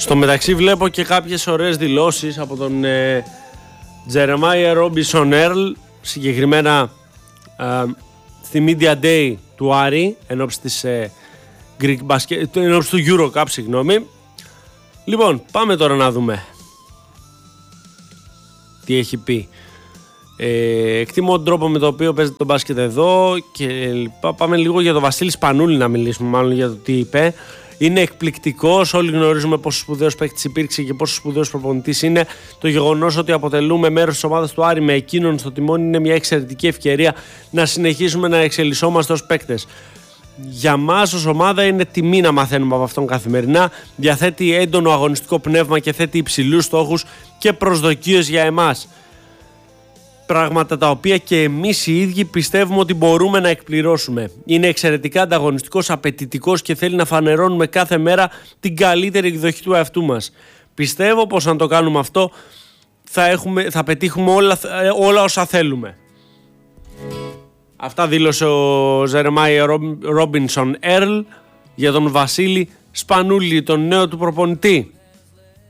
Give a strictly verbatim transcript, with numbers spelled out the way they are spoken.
Στο μεταξύ βλέπω και κάποιες ωραίες δηλώσεις από τον ε, Τζερεμάια Ρόμπινσον Έρλ, συγκεκριμένα ε, στη Media Day του Άρη, ενώπιση της ε, Greek Basket, ενώπιση του Eurocup, συγγνώμη. Λοιπόν, πάμε τώρα να δούμε τι έχει πει. Ε, εκτιμώ τον τρόπο με τον οποίο παίζεται το μπάσκετ εδώ και λοιπά. Πάμε λίγο για τον Βασίλη Σπανούλη να μιλήσουμε, μάλλον για το τι είπε. Είναι εκπληκτικός, όλοι γνωρίζουμε πόσο σπουδαίος παίκτης υπήρξε και πόσο σπουδαίος προπονητής είναι. Το γεγονός ότι αποτελούμε μέρος της ομάδας του Άρη με εκείνον στο τιμόνι είναι μια εξαιρετική ευκαιρία να συνεχίσουμε να εξελισσόμαστε ως παίκτες. Για μας ως ομάδα είναι τιμή να μαθαίνουμε από αυτόν καθημερινά. Διαθέτει έντονο αγωνιστικό πνεύμα και θέτει υψηλούς στόχους και προσδοκίες για εμάς. Πράγματα τα οποία και εμείς οι ίδιοι πιστεύουμε ότι μπορούμε να εκπληρώσουμε. Είναι εξαιρετικά ανταγωνιστικός, απαιτητικός και θέλει να φανερώνουμε κάθε μέρα την καλύτερη εκδοχή του εαυτού μας. Πιστεύω πως αν το κάνουμε αυτό θα, έχουμε, θα πετύχουμε όλα, όλα όσα θέλουμε. Αυτά δήλωσε ο Τζερεμάια Ρόμπινσον Έρλ για τον Βασίλη Σπανούλη, τον νέο του προπονητή.